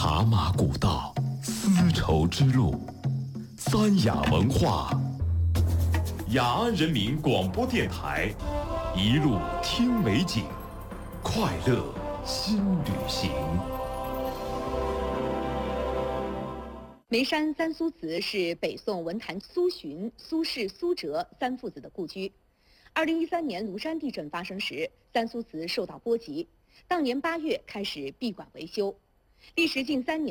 茶马古道，丝绸之路，三雅文化。雅安人民广播电台，一路听美景，快乐新旅行。 眉山三苏祠是北宋文坛苏洵、苏轼、苏辙三父子的故居。2013年庐山地震发生时，三苏祠受到波及，当年8月开始闭馆维修，历时近3年。